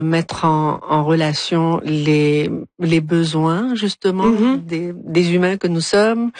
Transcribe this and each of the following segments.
mettre en relation les besoins justement des humains que nous sommes,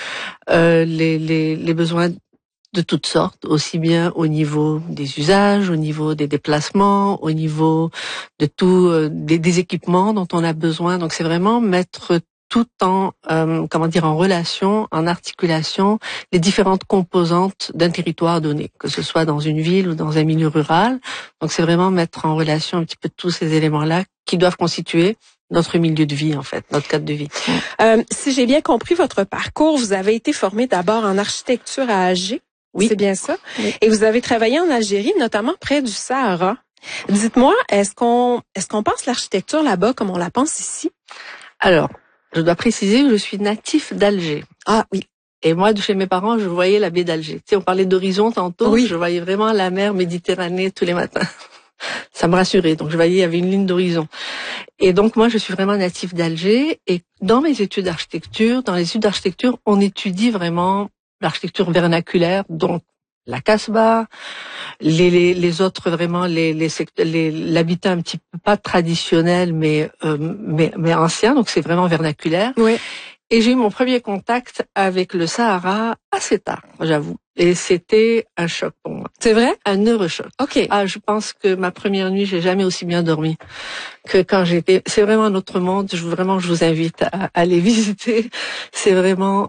les besoins de toutes sortes, aussi bien au niveau des usages, au niveau des déplacements, au niveau de tout des équipements dont on a besoin. Donc c'est vraiment mettre tout en en relation, en articulation, les différentes composantes d'un territoire donné, que ce soit dans une ville ou dans un milieu rural. Donc c'est vraiment mettre en relation un petit peu tous ces éléments-là qui doivent constituer notre milieu de vie, en fait, notre cadre de vie. Si j'ai bien compris votre parcours, vous avez été formé d'abord en architecture à Alger. Oui. C'est bien ça? Oui. Et vous avez travaillé en Algérie, notamment près du Sahara. Dites-moi, est-ce qu'on pense l'architecture là-bas comme on la pense ici? Alors, je dois préciser que je suis natif d'Alger. Ah oui. Et moi, de chez mes parents, je voyais la baie d'Alger. Tu sais, on parlait d'horizon tantôt. Oui. Je voyais vraiment la mer Méditerranée tous les matins. Ça me rassurait. Donc, je voyais, il y avait une ligne d'horizon. Et donc, moi, je suis vraiment natif d'Alger. Et dans mes études d'architecture, on étudie vraiment l'architecture vernaculaire, donc la Casbah, les autres vraiment l'habitat un petit peu pas traditionnel mais ancien, donc c'est vraiment vernaculaire. Oui. Et j'ai eu mon premier contact avec le Sahara assez tard, j'avoue. Et c'était un choc pour moi. C'est vrai? Un heureux choc. OK. Ah, je pense que ma première nuit, j'ai jamais aussi bien dormi que quand j'étais. C'est vraiment un autre monde. Je vous invite à aller visiter. C'est vraiment.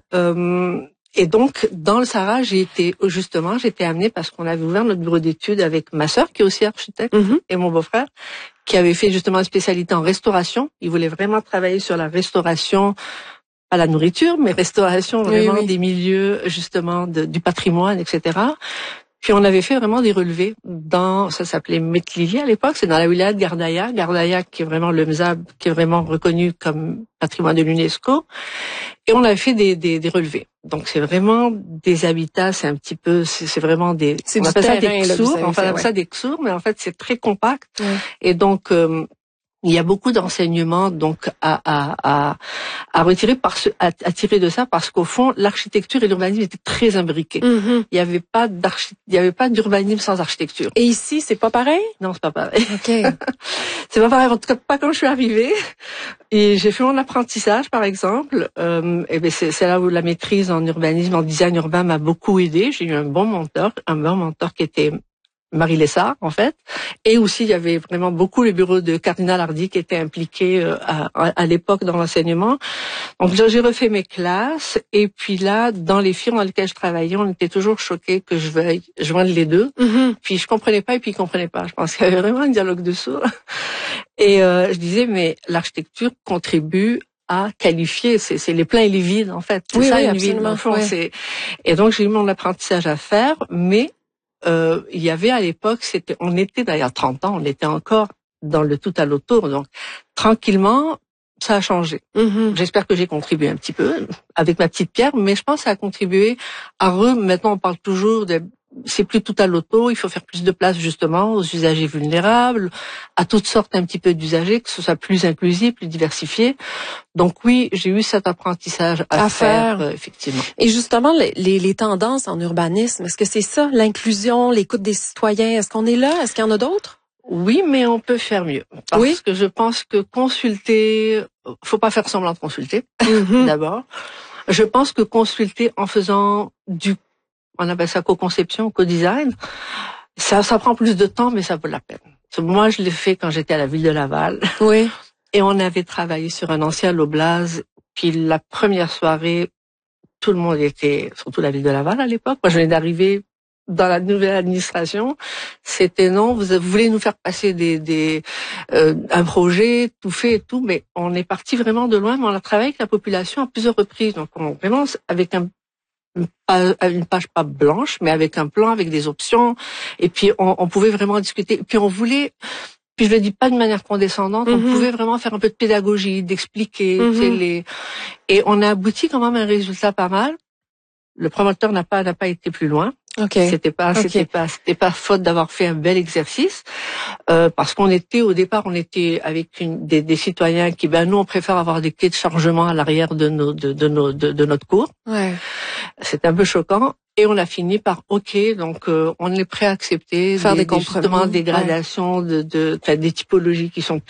Et donc, dans le Sahara, j'étais amenée parce qu'on avait ouvert notre bureau d'études avec ma sœur, qui est aussi architecte, et mon beau-frère, qui avait fait justement une spécialité en restauration. Il voulait vraiment travailler sur la restauration, pas la nourriture, mais restauration vraiment des milieux, justement, du patrimoine, etc. Puis on avait fait vraiment des relevés ça s'appelait Metlili à l'époque, c'est dans la wilaya de Gardaïa. Gardaïa qui est vraiment le mzab, qui est vraiment reconnu comme patrimoine de l'UNESCO. Et on avait fait des relevés. Donc c'est vraiment des habitats, c'est vraiment des, on appelle ça des ksours, des ksours, mais en fait c'est très compact. Ouais. Et donc, il y a beaucoup d'enseignements donc à retirer à tirer de ça parce qu'au fond l'architecture et l'urbanisme étaient très imbriqués. Il y avait pas d'urbanisme sans architecture. Et ici, c'est pas pareil? Non, c'est pas pareil. OK. C'est pas pareil, en tout cas pas quand je suis arrivée. Et j'ai fait mon apprentissage par exemple, et ben c'est là où la maîtrise en urbanisme, en design urbain m'a beaucoup aidée. J'ai eu un bon mentor qui était Marie Lessard, en fait. Et aussi, il y avait vraiment beaucoup le bureau de Cardinal Hardy qui était impliqué à l'époque dans l'enseignement. Donc, j'ai refait mes classes. Et puis là, dans les firmes dans lesquelles je travaillais, on était toujours choqués que je veuille joindre les deux. Puis je comprenais pas et puis ils comprenaient pas. Je pense qu'il y avait vraiment un dialogue de sourds. Et je disais, mais l'architecture contribue à qualifier, c'est les pleins et les vides, en fait. C'est ça, une ville, dans le fond. Et donc, j'ai eu mon apprentissage à faire, mais il y avait à l'époque, on était d'ailleurs 30 ans, on était encore dans le tout à l'autour, donc tranquillement, ça a changé. J'espère que j'ai contribué un petit peu avec ma petite pierre, mais je pense que ça a contribué maintenant on parle toujours c'est plus tout à l'auto, il faut faire plus de place justement aux usagers vulnérables, à toutes sortes un petit peu d'usagers, que ce soit plus inclusif, plus diversifié. Donc oui, j'ai eu cet apprentissage à faire effectivement. Et justement, les tendances en urbanisme, est-ce que c'est ça, l'inclusion, l'écoute des citoyens, est-ce qu'on est là? Est-ce qu'il y en a d'autres? Oui, mais on peut faire mieux. Parce que je pense que faut pas faire semblant de consulter, d'abord. Je pense que consulter en faisant on appelle ça co-conception, co-design, ça prend plus de temps, mais ça vaut la peine. Moi, je l'ai fait quand j'étais à la ville de Laval. Oui. Et on avait travaillé sur un ancien Loblaz. Puis la première soirée, tout le monde surtout la ville de Laval à l'époque. Moi, je venais d'arriver dans la nouvelle administration. C'était non, vous voulez nous faire passer un projet tout fait et tout, mais on est parti vraiment de loin. Mais on a travaillé avec la population à plusieurs reprises. Donc, vraiment avec une page pas blanche, mais avec un plan, avec des options. Et puis, on pouvait vraiment discuter. Et puis, puis je le dis pas de manière condescendante, on pouvait vraiment faire un peu de pédagogie, d'expliquer, et on a abouti quand même à un résultat pas mal. Le promoteur n'a pas été plus loin. C'était pas faute d'avoir fait un bel exercice, parce au départ, on était avec des citoyens qui, nous, on préfère avoir des quais de chargement à l'arrière de notre cour. Ouais. C'était un peu choquant. Et on a fini par donc on est prêt à accepter faire des compromis, justement des gradations des typologies qui sont